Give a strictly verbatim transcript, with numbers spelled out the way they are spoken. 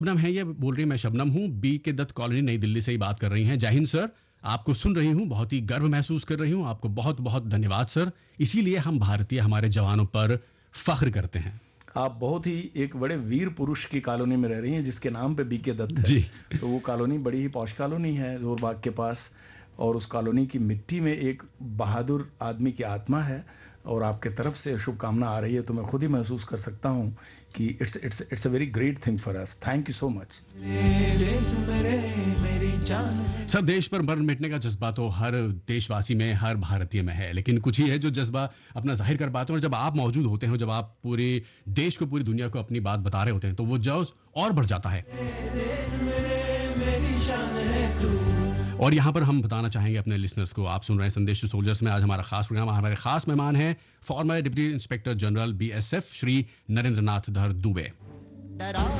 शबनम है, ये बोल रही है मैं शबनम हूँ, बी के दत्त कॉलोनी नई दिल्ली से ही बात कर रही हैं। जय हिंद सर, आपको सुन रही हूँ, बहुत ही गर्व महसूस कर रही हूँ, आपको बहुत बहुत धन्यवाद सर। इसीलिए हम भारतीय हमारे जवानों पर फख्र करते हैं। आप बहुत ही एक बड़े वीर पुरुष की कॉलोनी में रह रही हैं जिसके नाम पे बीके दत्त है। जी। तो वो कॉलोनी बड़ी ही पॉश कॉलोनी है जोरबाग के पास, और उस कॉलोनी की मिट्टी में एक बहादुर आदमी की आत्मा है, और आपके तरफ से शुभकामना आ रही है, तो मैं खुद ही महसूस कर सकता हूँ कि it's it's it's a very great thing for us. Thank you so much. Sir, देश पर मरण मिटने का जज्बा तो हर देशवासी में, हर भारतीय में है, लेकिन कुछ ही है जो जज्बा अपना जाहिर कर पाते हैं। और जब आप मौजूद होते हैं, जब आप पूरे देश को, पूरी दुनिया को अपनी बात बता रहे होते हैं, तो वो जोश और बढ़ जाता है। और यहाँ पर हम बताना चाहेंगे अपने लिसनर्स को, आप सुन रहे हैं संदेश टू सोल्जर्स में। आज हमारा खास प्रोग्राम, हमारे खास मेहमान हैं farmer deputy inspector general B S F Shri Narendra नाथ धर दुबे।